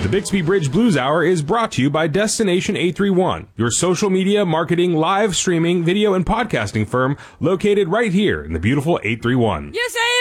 The Bixby Bridge Blues Hour is brought to you by Destination 831, your social media, marketing, live streaming, video, and podcasting firm located right here in the beautiful 831. You say